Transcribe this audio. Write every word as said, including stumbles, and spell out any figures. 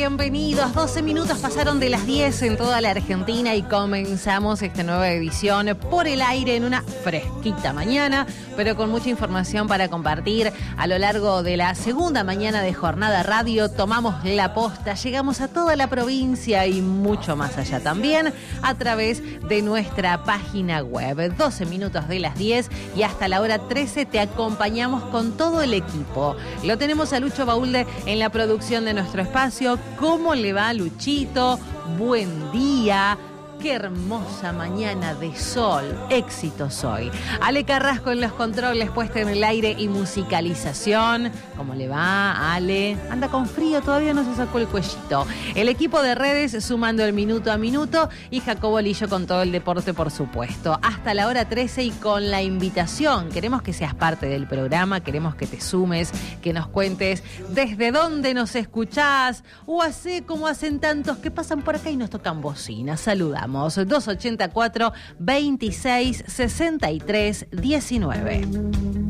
bienvenidos. doce minutos pasaron de las diez en toda la Argentina y comenzamos esta nueva edición por el aire en una fresquita mañana, pero con mucha información para compartir a lo largo de la segunda mañana de Jornada Radio. Tomamos la posta, llegamos a toda la provincia y mucho más allá también a través de nuestra página web. doce minutos de las diez y hasta la hora trece te acompañamos con todo el equipo. Lo tenemos a Lucho Baúlde en la producción de nuestro espacio. ¿Cómo le va, Luchito? Buen día. Qué hermosa mañana de sol. Éxitos hoy. Ale Carrasco en los controles, puesta en el aire y musicalización. ¿Cómo le va, Ale? Anda con frío, todavía no se sacó el cuellito. El equipo de redes sumando el minuto a minuto y Jacobo Lillo con todo el deporte, por supuesto. Hasta la hora trece y con la invitación. Queremos que seas parte del programa, queremos que te sumes, que nos cuentes desde dónde nos escuchás o hace como hacen tantos que pasan por acá y nos tocan bocina. Saludamos. dos ochenta y cuatro, veintiséis, sesenta y tres, diecinueve.